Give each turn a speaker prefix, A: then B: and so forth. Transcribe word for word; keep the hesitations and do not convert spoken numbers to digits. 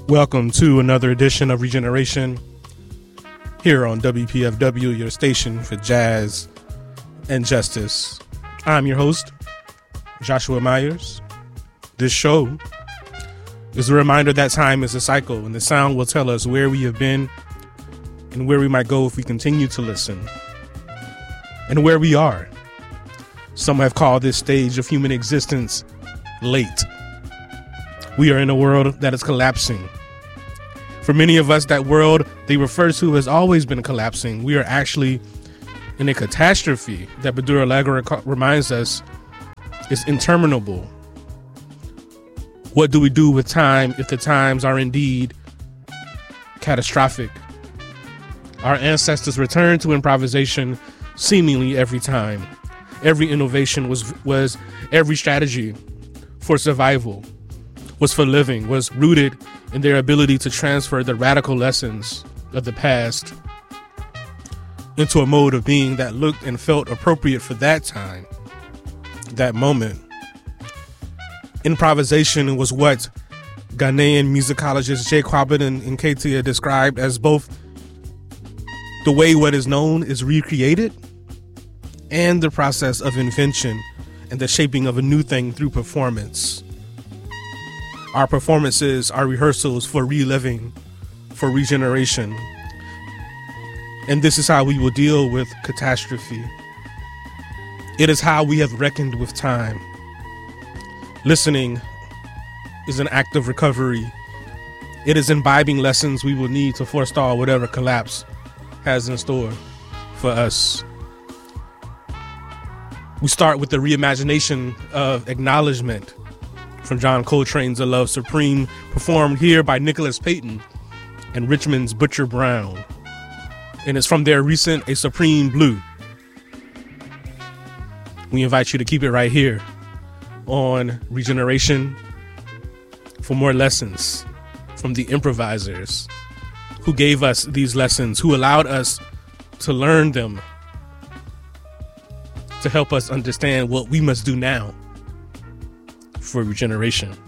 A: Welcome to another edition of Regeneration here on W P F W, your station for jazz and justice. I'm your host, Joshua Myers. This show is a reminder that time is a cycle, and the sound will tell us where we have been and where we might go if we continue to listen, and where we are. Some have called this stage of human existence late. We are in a world that is collapsing. For many of us, that world they refer to has always been collapsing. We are actually in a catastrophe that Badura Allegro reminds us is interminable. What do we do with time if the times are indeed catastrophic? Our ancestors returned to improvisation seemingly every time. Every innovation was was every strategy for survival, was for living, was rooted in their ability to transfer the radical lessons of the past into a mode of being that looked and felt appropriate for that time, that moment. Improvisation was what Ghanaian musicologists Jay Kwabin and Nketia described as both the way what is known is recreated and the process of invention and the shaping of a new thing through performance. Our performances are rehearsals for reliving, for regeneration. And this is how we will deal with catastrophe. It is how we have reckoned with time. Listening is an act of recovery. It is imbibing lessons we will need to forestall whatever collapse has in store for us. We start with the reimagination of Acknowledgement from John Coltrane's A Love Supreme, performed here by Nicholas Payton and Richmond's Butcher Brown. And it's from their recent A Supreme Blue. We invite you to keep it right here on Regeneration for more lessons from the improvisers who gave us these lessons, who allowed us to learn them, to help us understand what we must do now for regeneration.